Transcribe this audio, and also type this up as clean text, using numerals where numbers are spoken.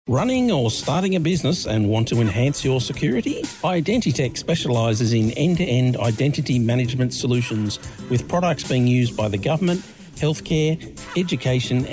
Running or starting a business and want to enhance your security? Identitech specialises in end-to-end identity management solutions with products being used by the government, healthcare, education